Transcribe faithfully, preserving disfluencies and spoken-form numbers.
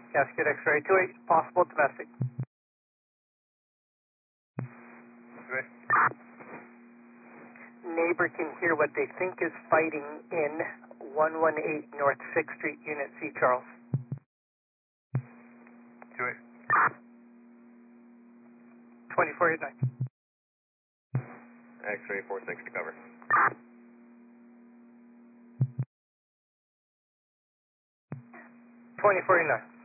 Cascade X-ray two eight, possible domestic. Right. Neighbor can hear what they think is fighting in one one eight North sixth Street, Unit C, Charles. two eight. twenty-four eighty-nine. X-ray four six to cover. twenty-four eighty-nine.